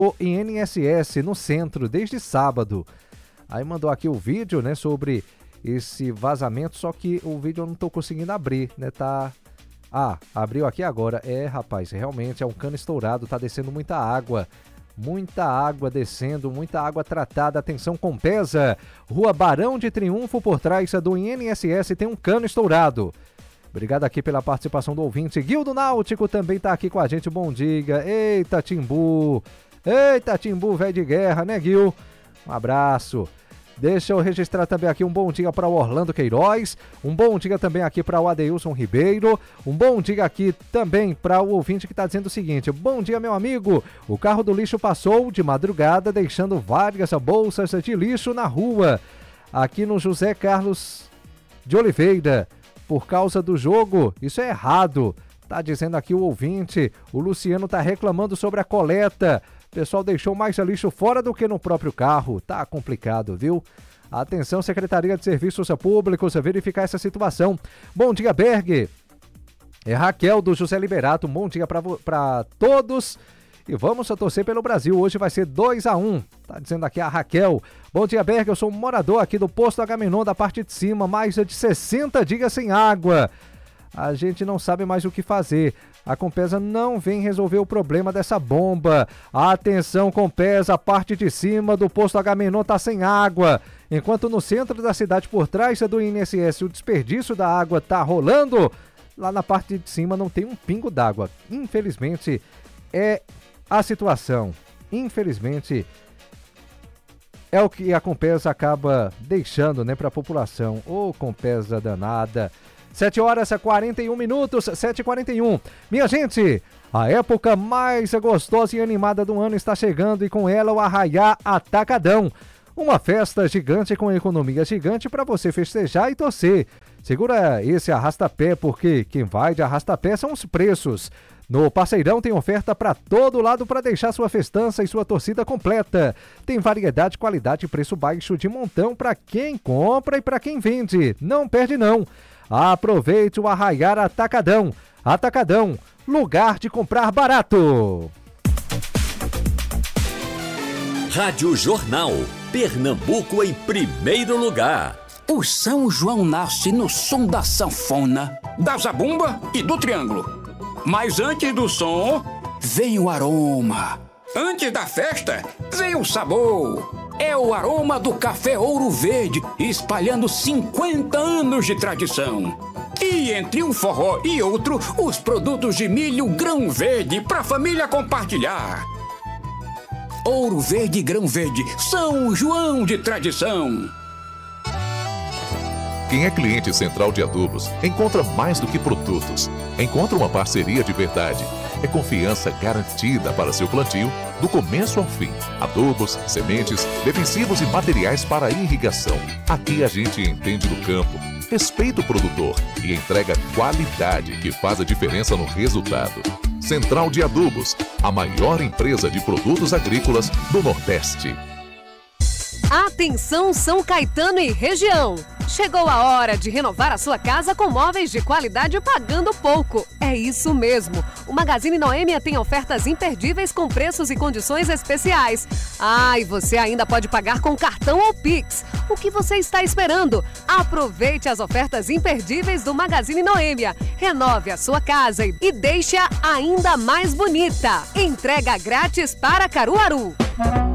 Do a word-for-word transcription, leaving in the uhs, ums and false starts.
o I N S S no centro desde sábado. Aí mandou aqui o vídeo, né, sobre esse vazamento, só que o vídeo eu não tô conseguindo abrir, né, tá... Ah, abriu aqui agora. É, rapaz, realmente é um cano estourado, tá descendo muita água. Muita água descendo, muita água tratada. Atenção, Compesa. Rua Barão de Triunfo, por trás do I N S S, tem um cano estourado. Obrigado aqui pela participação do ouvinte. Guildo Náutico também tá aqui com a gente. Bom dia. Eita, Timbu. Eita, Timbu, velho de guerra, né, Gil? Um abraço. Deixa eu registrar também aqui um bom dia para o Orlando Queiroz, um bom dia também aqui para o Adeilson Ribeiro, um bom dia aqui também para o ouvinte que está dizendo o seguinte: bom dia, meu amigo, o carro do lixo passou de madrugada deixando várias bolsas de lixo na rua, aqui no José Carlos de Oliveira, por causa do jogo, isso é errado, tá dizendo aqui o ouvinte. O Luciano tá reclamando sobre a coleta. O pessoal deixou mais lixo fora do que no próprio carro. Tá complicado, viu? Atenção, Secretaria de Serviços Públicos, a verificar essa situação. Bom dia, Berg. É Raquel do José Liberato. Bom dia para todos. E vamos a torcer pelo Brasil. Hoje vai ser dois a um. Tá dizendo aqui a Raquel. Bom dia, Berg. Eu sou um morador aqui do posto Agamenon, da parte de cima. Mais de sessenta dias sem água. A gente não sabe mais o que fazer. A Compesa não vem resolver o problema dessa bomba. Atenção, Compesa, a parte de cima do posto Agamenon tá sem água. Enquanto no centro da cidade, por trás do I N S S, o desperdício da água tá rolando, lá na parte de cima não tem um pingo d'água. Infelizmente, é a situação. Infelizmente, é o que a Compesa acaba deixando, né, para a população. Ô, Compesa danada. sete horas e quarenta e um minutos, sete e quarenta e um. Minha gente, a época mais gostosa e animada do ano está chegando e com ela o Arraiá Atacadão. Uma festa gigante com economia gigante para você festejar e torcer. Segura esse arrasta-pé, porque quem vai de arrasta-pé são os preços. No Parceirão tem oferta para todo lado para deixar sua festança e sua torcida completa. Tem variedade, qualidade e preço baixo de montão para quem compra e para quem vende. Não perde não. Aproveite o Arraiá Atacadão. Atacadão, lugar de comprar barato. Rádio Jornal, Pernambuco em primeiro lugar. O São João nasce no som da sanfona, da zabumba e do triângulo. Mas antes do som, vem o aroma. Antes da festa, vem o sabor. É o aroma do café Ouro Verde, espalhando cinquenta anos de tradição. E entre um forró e outro, os produtos de milho grão verde para a família compartilhar. Ouro Verde e Grão Verde, São João de tradição. Quem é cliente Central de Adubos encontra mais do que produtos. Encontra uma parceria de verdade. É confiança garantida para seu plantio, do começo ao fim. Adubos, sementes, defensivos e materiais para irrigação. Aqui a gente entende do campo, respeita o produtor e entrega qualidade que faz a diferença no resultado. Central de Adubos, a maior empresa de produtos agrícolas do Nordeste. Atenção, São Caetano e região! Chegou a hora de renovar a sua casa com móveis de qualidade pagando pouco. É isso mesmo! O Magazine Noêmia tem ofertas imperdíveis com preços e condições especiais. Ah, e você ainda pode pagar com cartão ou Pix. O que você está esperando? Aproveite as ofertas imperdíveis do Magazine Noêmia. Renove a sua casa e deixe-a ainda mais bonita. Entrega grátis para Caruaru.